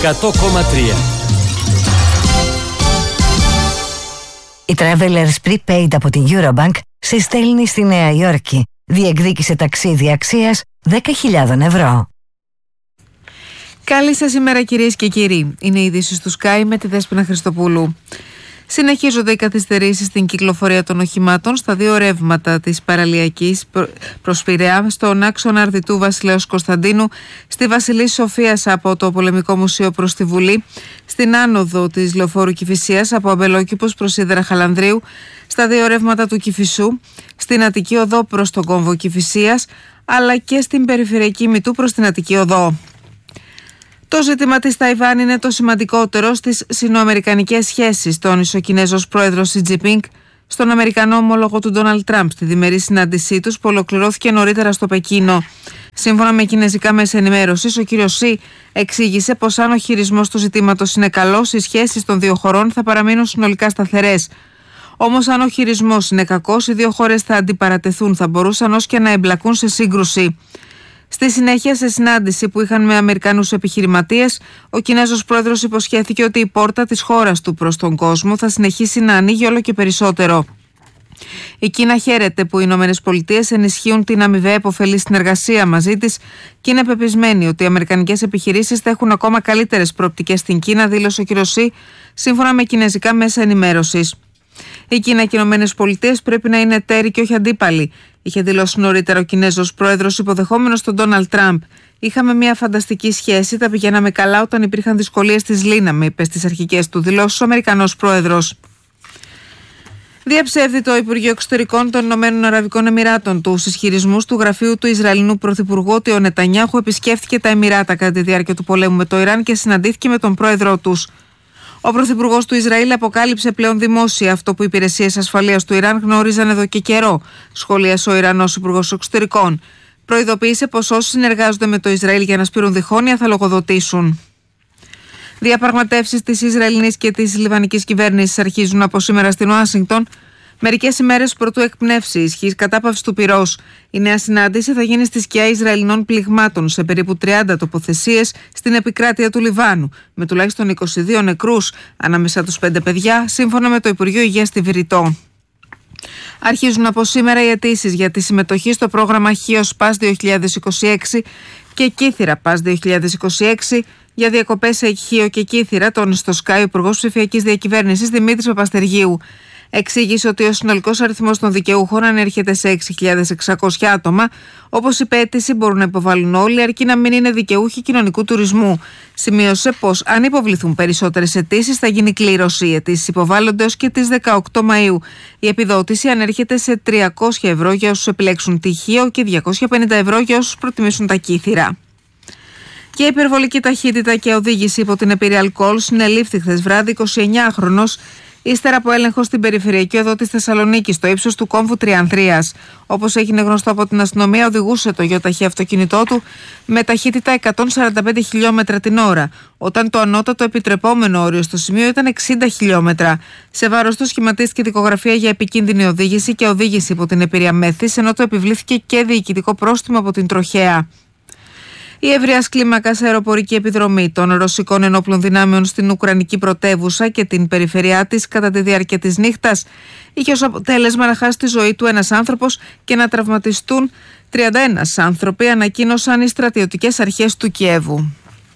100,3. Η Travelers Prepaid από την Eurobank σε στέλνει στη Νέα Υόρκη. Διεκδίκησε ταξίδι αξίας 10.000 ευρώ. Καλή σας ημέρα κυρίες και κύριοι. Είναι οι ειδήσεις του Sky με τη Δέσποινα Χριστοπούλου. Συνεχίζονται οι καθυστερήσεις στην κυκλοφορία των οχημάτων στα δύο ρεύματα της παραλιακής προς Πειραιά, στον άξονα Αρδιτού Βασιλέως Κωνσταντίνου, στη Βασιλής Σοφίας από το Πολεμικό Μουσείο προς τη Βουλή, στην άνοδο της Λεωφόρου Κηφισίας από Αμπελόκηπος προς Σίδερα Χαλανδρίου, στα δύο ρεύματα του Κηφισού, στην Αττική Οδό προς τον κόμβο Κηφισίας, αλλά και στην περιφερειακή Μητού προς την Αττική Οδό. Το ζήτημα της Ταϊβάν είναι το σημαντικότερο στις σινοαμερικανικές σχέσεις, τόνισε ο Κινέζος πρόεδρος Σι Τζινπίνγκ στον Αμερικανό ομόλογο του Ντόναλντ Τραμπ στη διμερή συνάντησή τους που ολοκληρώθηκε νωρίτερα στο Πεκίνο. Σύμφωνα με κινέζικα μέσα ενημέρωσης, ο κ. Σι εξήγησε πως αν ο χειρισμός του ζητήματος είναι καλός, οι σχέσεις των δύο χωρών θα παραμείνουν συνολικά σταθερές. Όμως, αν ο χειρισμός είναι κακός, οι δύο χώρες θα αντιπαρατεθούν, θα μπορούσαν ως και να εμπλακούν σε σύγκρουση. Στη συνέχεια, σε συνάντηση που είχαν με Αμερικανούς επιχειρηματίες, ο Κινέζος πρόεδρος υποσχέθηκε ότι η πόρτα της χώρας του προς τον κόσμο θα συνεχίσει να ανοίγει όλο και περισσότερο. Η Κίνα χαίρεται που οι ΗΠΑ ενισχύουν την αμοιβαία υποφελή συνεργασία μαζί της και είναι πεπισμένη ότι οι αμερικανικές επιχειρήσεις θα έχουν ακόμα καλύτερες προοπτικές στην Κίνα, δήλωσε ο κ. Σι, σύμφωνα με κινέζικα μέσα ενημέρωσης. Η Κίνα και οι ΗΠΑ πρέπει να είναι εταίροι και όχι αντίπαλοι, είχε δηλώσει νωρίτερα ο Κινέζος πρόεδρος, υποδεχόμενος τον Ντόναλντ Τραμπ. Είχαμε μια φανταστική σχέση, τα πηγαίναμε καλά όταν υπήρχαν δυσκολίες στις λύναμε, είπε στις αρχικές του δηλώσεις ο Αμερικανός πρόεδρος. Διαψεύδει το Υπουργείο Εξωτερικών των Ηνωμένων Αραβικών Εμιράτων τους ισχυρισμούς του γραφείου του Ισραηλινού Πρωθυπουργού ότι ο Νετανιάχου επισκέφθηκε τα Εμιράτα κατά τη διάρκεια του πολέμου με το Ιράν και συναντήθηκε με τον πρόεδρό τους. Ο Πρωθυπουργός του Ισραήλ αποκάλυψε πλέον δημόσια αυτό που οι υπηρεσίες ασφαλείας του Ιράν γνώριζαν εδώ και καιρό, σχολίασε ο Ιρανός Υπουργός Εξωτερικών. Προειδοποίησε πως όσοι συνεργάζονται με το Ισραήλ για να σπείρουν διχόνοια θα λογοδοτήσουν. Διαπραγματεύσεις της Ισραηλινής και της Λιβανικής κυβέρνησης αρχίζουν από σήμερα στην Ουάσιγκτον, μερικές ημέρες πρωτού εκπνεύσει η ισχύς κατάπαυση του πυρός. Η νέα συνάντηση θα γίνει στη σκιά Ισραηλινών πληγμάτων σε περίπου 30 τοποθεσίες στην επικράτεια του Λιβάνου, με τουλάχιστον 22 νεκρούς, ανάμεσα τους 5 παιδιά, σύμφωνα με το Υπουργείο Υγείας στη Βηρητό. Αρχίζουν από σήμερα οι αιτήσεις για τη συμμετοχή στο πρόγραμμα Χίος Πας 2026 και Κύθυρα Πας 2026 για διακοπές σε Χίο και Κύθυρα, τόνισε στο Sky ο Υπουργός Ψηφιακής Διακυβέρνησης Δημήτρης Παπαστεργίου. Εξήγησε ότι ο συνολικός αριθμός των δικαιούχων ανέρχεται σε 6.600 άτομα. Όπως είπε, αίτηση μπορούν να υποβάλουν όλοι, αρκεί να μην είναι δικαιούχοι κοινωνικού τουρισμού. Σημείωσε πως αν υποβληθούν περισσότερες αιτήσεις θα γίνει κλήρωση. Οι αιτήσεις υποβάλλονται ως και τις 18 Μαΐου. Η επιδότηση ανέρχεται σε 300 ευρώ για όσους επιλέξουν τυχείο και 250 ευρώ για όσους προτιμήσουν τα κύθυρα. Και υπερβολική ταχύτητα και οδήγηση υπό την επίρρεια αλκοόλ συνελήφθη χθες βράδυ 29χρονος. Ύστερα από έλεγχο στην περιφερειακή οδό της Θεσσαλονίκης, στο ύψος του κόμβου Τριανδρίας. Όπως έγινε γνωστό από την αστυνομία, οδηγούσε το γιοταχή αυτοκίνητό του με ταχύτητα 145 χιλιόμετρα την ώρα, όταν το ανώτατο επιτρεπόμενο όριο στο σημείο ήταν 60 χιλιόμετρα. Σε βάρος του σχηματίστηκε δικογραφία για επικίνδυνη οδήγηση και οδήγηση υπό την επίρρεια μέθης, ενώ το επιβλήθηκε και διοικητικό πρόστιμο από την τροχέα. Η ευρείας κλίμακας αεροπορική επιδρομή των ρωσικών ενόπλων δυνάμεων στην Ουκρανική πρωτεύουσα και την περιφερειά της κατά τη διάρκεια της νύχτας είχε ως αποτέλεσμα να χάσει τη ζωή του ένας άνθρωπος και να τραυματιστούν 31 άνθρωποι, ανακοίνωσαν οι στρατιωτικές αρχές του Κιέβου.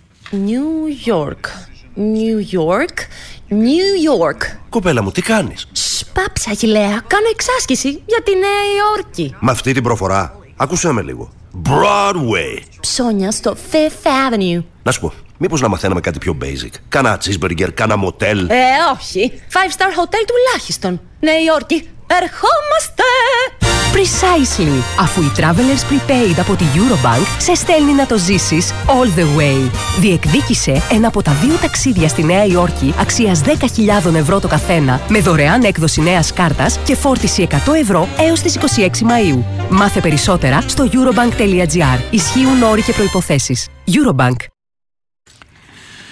New York, New York, New York. Κοπέλα μου, τι κάνεις? Πάψα, Αχιλλέα, κάνω εξάσκηση για τη Νέα Υόρκη. Με αυτή την προφορά, άκουσέ με λίγο. Broadway. Ψώνια στο Fifth Avenue. Να σου πω, μήπως να μαθαίναμε κάτι πιο basic? Κάνα cheeseburger, κάνα motel. Όχι. 5-star hotel τουλάχιστον. Νέα Υόρκη, ερχόμαστε! Precisely. Αφού η Travelers Prepaid από τη Eurobank σε στέλνει να το ζήσεις all the way. Διεκδίκησε ένα από τα 2 ταξίδια στη Νέα Υόρκη αξίας 10.000 ευρώ το καθένα, με δωρεάν έκδοση νέας κάρτας και φόρτιση 100 ευρώ έως τις 26 Μαΐου. Μάθε περισσότερα στο eurobank.gr. Ισχύουν όροι και προϋποθέσεις. Eurobank.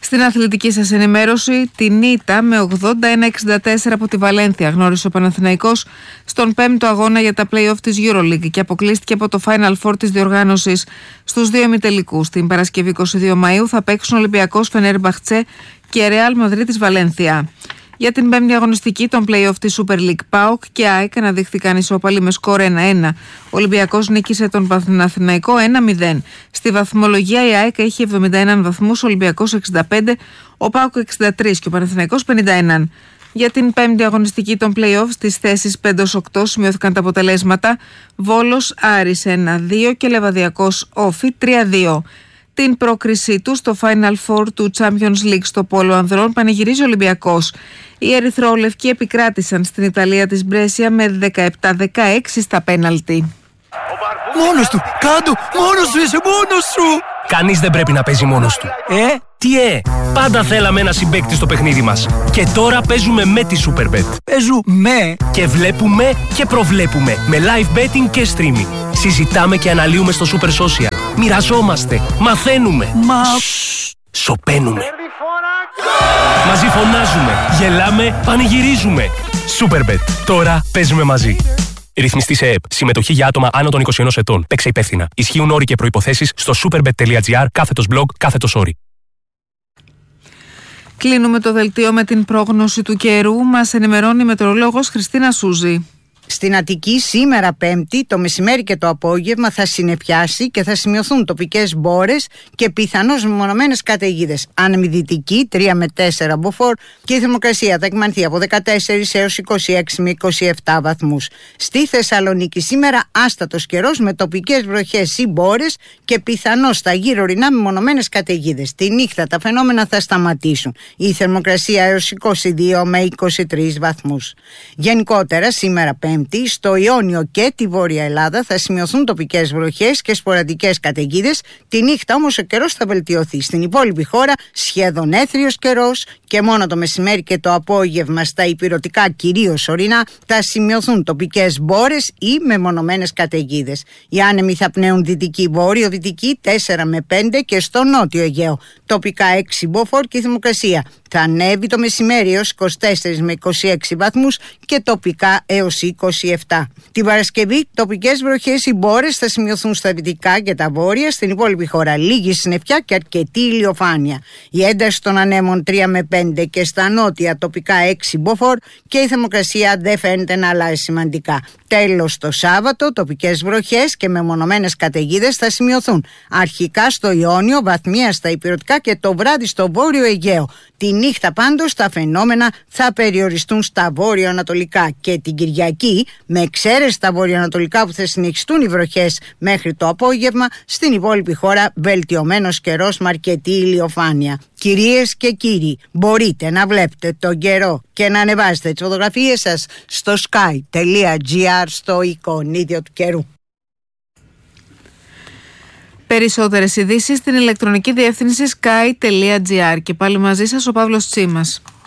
Στην αθλητική σας ενημέρωση, την ήττα με 81-64 από τη Βαλένθια γνώρισε ο Παναθηναϊκός στον 5ο αγώνα για τα play-off της EuroLeague και αποκλείστηκε από το Final Four της διοργάνωσης στους δύο ημιτελικούς. Την Παρασκευή 22 Μαΐου θα παίξουν Ολυμπιακός Φενέρμπαχτσε και Ρεάλ Μαδρίτης Βαλένθια. Για την 5η αγωνιστική των play-off της Super League, ΠΑΟΚ και ΑΕΚ αναδείχθηκαν ισόπαλοι με σκορ 1-1. Ο Ολυμπιακός νίκησε τον Παναθηναϊκό 1-0. Στη βαθμολογία η ΑΕΚ έχει 71 βαθμούς, ο Ολυμπιακός 65, ο ΠΑΟΚ 63 και ο Παναθηναϊκός 51. Για την 5η αγωνιστική των play-off στις θέσεις 5-8 σημειώθηκαν τα αποτελέσματα. Βόλος Άρης 1-2 και Λεβαδιακός Όφι 3-2. Την πρόκρισή του στο Final Four του Champions League στο πόλο ανδρών πανηγυρίζει ο Ολυμπιακός. Οι ερυθρόλευκοι επικράτησαν στην Ιταλία της Μπρέσια με 17-16 στα πέναλτι. Μόνος του! Κάντο! Μόνος σου είσαι! Μόνος σου! Κανείς δεν πρέπει να παίζει μόνος του. Τι πάντα θέλαμε ένα συμπαίκτη στο παιχνίδι μας. Και τώρα παίζουμε με τη Superbet. Παίζουμε! Και βλέπουμε και προβλέπουμε με live betting και streaming. Συζητάμε και αναλύουμε στο Super Social. Μοιραζόμαστε, μαθαίνουμε. Σωπαίνουμε. Μαζί φωνάζουμε, γελάμε, πανηγυρίζουμε. Superbet. Τώρα παίζουμε μαζί. Ρυθμιστή σε ΕΕΠ. Συμμετοχή για άτομα άνω των 21 ετών. Παίξε υπεύθυνα. Ισχύουν όροι και προϋποθέσεις στο superbet.gr/blog/όροι. Κλείνουμε το δελτίο με την πρόγνωση του καιρού. Μας ενημερώνει η μετεωρολόγος Χριστίνα Σούζη. Στην Αττική σήμερα Πέμπτη το μεσημέρι και το απόγευμα θα συννεφιάσει και θα σημειωθούν τοπικές μπόρες και πιθανώς μεμονωμένες καταιγίδες. Άνεμη δυτική 3 με 4 μποφόρ και η θερμοκρασία θα εκμανθεί από 14 έως 26 με 27 βαθμούς. Στη Θεσσαλονίκη σήμερα άστατος καιρός με τοπικές βροχές ή μπόρες και πιθανώς στα γύρω ορεινά μεμονωμένες καταιγίδες. Τη νύχτα τα φαινόμενα θα σταματήσουν. Η θερμοκρασία έως 22 με 23 βαθμούς. Γενικότερα σήμερα Πέμπτη στο Ιόνιο και τη Βόρεια Ελλάδα θα σημειωθούν τοπικές βροχές και σποραδικές καταιγίδες. Τη νύχτα όμως ο καιρός θα βελτιωθεί. Στην υπόλοιπη χώρα σχεδόν έθριος καιρός και μόνο το μεσημέρι και το απόγευμα στα ηπειρωτικά κυρίως ορεινά θα σημειωθούν τοπικές μπόρες ή μεμονωμένες καταιγίδες. Οι άνεμοι θα πνέουν δυτική βόρειο-δυτική 4 με 5 και στο νότιο Αιγαίο τοπικά 6 μποφόρ και η θερμοκρασία θα ανέβει το μεσημέρι έως 24 με 26 βαθμούς και τοπικά έως 27. Την Παρασκευή τοπικές βροχές ή μπόρες θα σημειωθούν στα δυτικά και τα βόρεια, στην υπόλοιπη χώρα λίγη συννεφιά και αρκετή ηλιοφάνεια. Η ένταση των ανέμων 3 με 5 και στα νότια τοπικά 6 μποφόρ και η θερμοκρασία δεν φαίνεται να αλλάζει σημαντικά. Τέλος το Σάββατο τοπικές βροχές και μεμονωμένες καταιγίδες θα σημειωθούν αρχικά στο Ιόνιο, βαθμία στα ηπειρωτικά και το βράδυ στο βόρειο Αιγαίο. Τη νύχτα πάντως τα φαινόμενα θα περιοριστούν στα βόρειο-ανατολικά και την Κυριακή, με εξαίρεση τα βόρειο-ανατολικά που θα συνεχιστούν οι βροχές μέχρι το απόγευμα, στην υπόλοιπη χώρα βελτιωμένος καιρός με αρκετή ηλιοφάνεια. Κυρίες και κύριοι, μπορείτε να βλέπετε τον καιρό και να ανεβάσετε τις φωτογραφίες σας στο sky.gr στο εικονίδιο του καιρού. Περισσότερες ειδήσεις στην ηλεκτρονική διεύθυνση sky.gr. Και πάλι μαζί σας ο Παύλος Τσίμας.